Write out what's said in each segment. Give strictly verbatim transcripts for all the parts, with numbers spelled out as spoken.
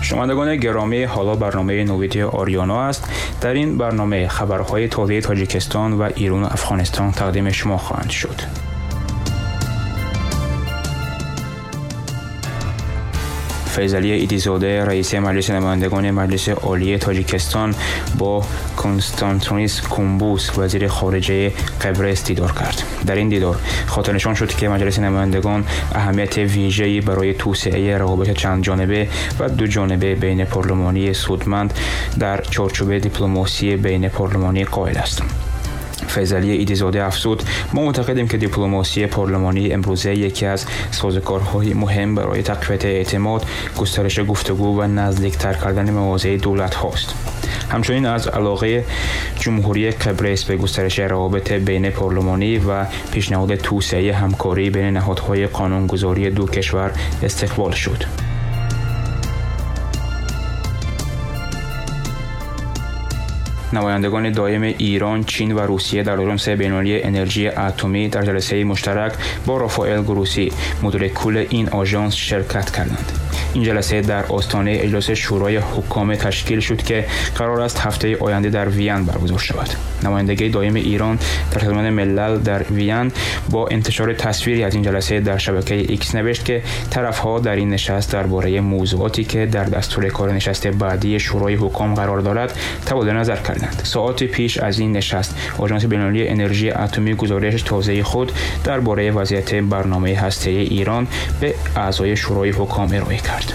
شنوندگان گرامی، حالا برنامه نوید آریانا است. در این برنامه خبرهای تازه تاجیکستان و ایران و افغانستان تقدیم شما خواهند شد. فیضعلی ایدیزاده رئیس مجلس نمایندگان مجلس عالی تاجیکستان با کنستانتینوس کومبوس وزیر خارجه قبرس دیدار کرد. در این دیدار خاطر نشان شد که مجلس نمایندگان اهمیت ویژه‌ای برای توسعه روابط چند جانبه و دو جانبه بین پارلمانی سودمند در چارچوب دیپلماسی بین پارلمانی قائل است. فیضعلی ایدیزاده افزود: ما معتقدیم که دیپلماسی پارلمانی امروزه یکی از سازوکارهای مهم برای تقویت اعتماد، گسترش گفتگو و نزدیکتر کردن مواضع دولت هاست. همچنین از علاقه جمهوری قبرس به گسترش روابط بین پارلمانی و پیشنهاد توسعه همکاری بین نهادهای قانونگذاری دو کشور استقبال شد. نمایندگان دائم ایران، چین و روسیه در آژانس بین‌المللی انرژی اتمی در جلسه مشترک با رافائل گروسی مدیر کل این آژانس شرکت کردند. این جلسه در آستانه اجلاس شورای حکام تشکیل شد که قرار است هفته آینده در وین برگزار شود. نمایندگی دائم ایران در سازمان ملل در وین با انتشار تصویری از این جلسه در شبکه ایکس نوشت که طرف‌ها در این نشست درباره موضوعاتی که در دستور کار نشست بعدی شورای حکام قرار دارد تبادل نظر کردند. ساعات پیش از این نشست آژانس بین‌المللی انرژی اتمی گزارش تازه خود درباره وضعیت برنامه هسته‌ای ایران به اعضای شورای حکام ارائه کرد.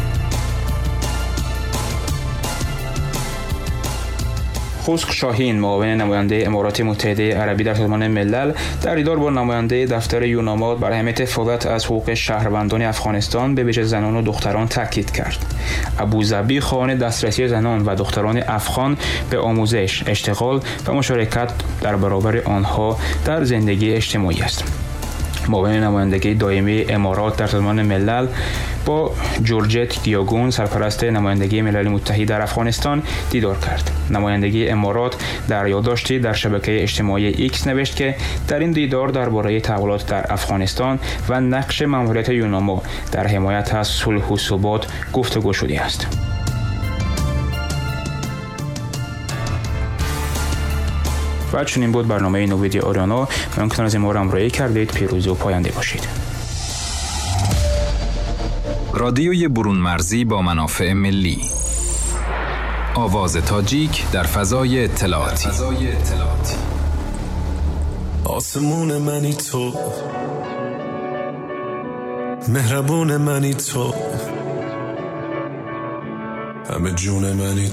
خسرو شاهین، معاون نماینده امارات متحده عربی در سازمان ملل، در دیدار با نماینده دفتر یوناماد بر اهمیت حفاظت از حقوق شهروندان افغانستان به ویژه زنان و دختران تاکید کرد. ابوظبی خواهان دسترسی زنان و دختران افغان به آموزش، اشتغال و مشارکت در برابر آنها در زندگی اجتماعی است. معاون نمایندگی دائمی امارات در سازمان ملل با جورجت گیاگون، سرپرست نمایندگی ملل متحد در افغانستان، دیدار کرد. نمایندگی امارات در یادداشتی در شبکه اجتماعی ایکس نوشت که در این دیدار درباره تحولات در افغانستان و نقش ماموریت یوناما در حمایت از صلح و ثبات گفتگو شده است. و چنین بود برنامه نوید آریانا. ممکن از این ما را همراهی کردید. پیروز و پاینده باشید. رادیوی برون مرزی با منافع ملی، آواز تاجیک در فضای اطلاعاتی. آسمون منی تو، مهربون منی تو، همه جون منی